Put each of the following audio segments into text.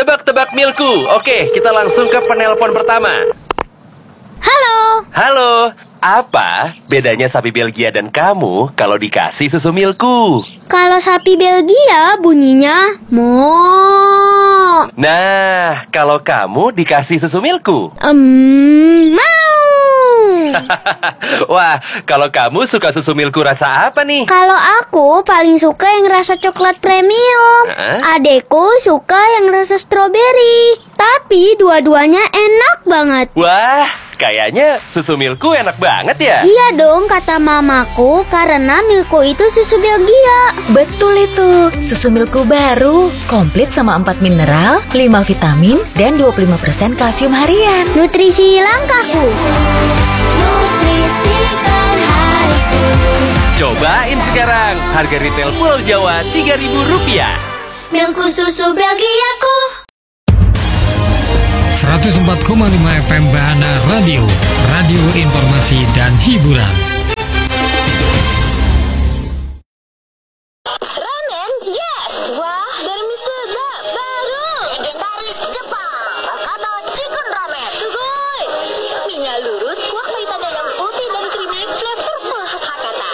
Tebak-tebak Milku. Oke, kita langsung ke penelpon pertama. Halo. Halo, apa bedanya sapi Belgia dan kamu kalau dikasih susu Milku? Kalau sapi Belgia bunyinya mo. Nah, kalau kamu dikasih susu Milku? Mau. Wah, kalau kamu suka susu Milku rasa apa nih? Kalau aku paling suka yang rasa coklat premium. Adekku suka yang rasa stroberi. Tapi dua-duanya enak banget. Wah, kayaknya susu Milku enak banget ya? Iya dong, kata mamaku, karena Milku itu susu Belgia. Betul itu, susu Milku baru, komplit sama 4 mineral, 5 vitamin, dan 25% kalsium harian. Nutrisi langkahku. Nutrisikan hariku. Cobain sekarang, harga retail Pulau Jawa Rp3.000. Milku susu Belgiaku. 104,5 FM Bahana Radio, radio informasi dan hiburan. Ramen, yes! Wah, dari sedap baru! Legendaris Jepang, Hakata Chicken Ramen. Sugoi! Mie-nya lurus, kuah maitan ayam putih dan creamy, flavorful khas Hakata.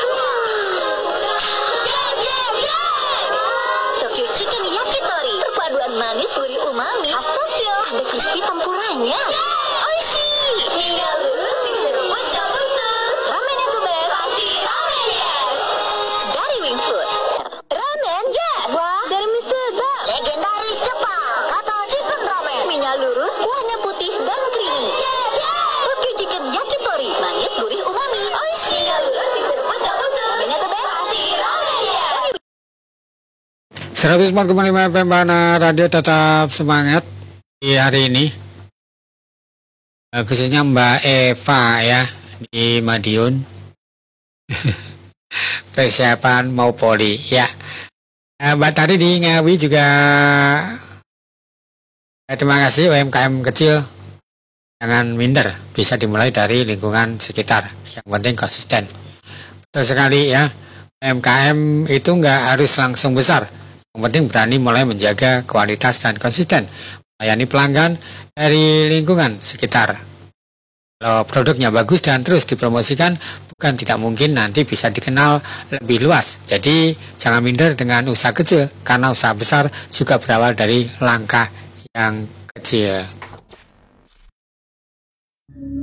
Yes, yes, yes! Tokyo Chicken Yakitori, perpaduan manis gurih umami khas Tokyo. Ada crispy tempuranya. Oishi! Mie-nya lurus, diseruput shabusu. Ramen yang the best, pasti ramen yes! Dari Wings Food. Ramen, yes! Wah, dari mie sedap. Legendaris Jepang, Hakata Chicken Ramen. Mie-nya lurus, kuahnya putih dan creamy. Tokyo Chicken Yakitori, manis gurih umami. Oishi! Mie-nya lurus, diseruput shabusu. Ramennya the best, pasti ramen yes! 104,5 FM Bahana Radio, tetap semangat di hari ini. Khususnya Mbak Eva ya di Madiun. Persiapan mau poli ya. Mbak Tari di Ngawi juga terima kasih. UMKM kecil jangan minder, bisa dimulai dari lingkungan sekitar, yang penting konsisten. Betul sekali ya, UMKM itu nggak harus langsung besar, yang penting berani mulai menjaga kualitas dan konsisten melayani pelanggan dari lingkungan sekitar. Kalau produknya bagus dan terus dipromosikan, bukan tidak mungkin nanti bisa dikenal lebih luas. Jadi jangan minder dengan usaha kecil, karena usaha besar juga berawal dari langkah yang kecil.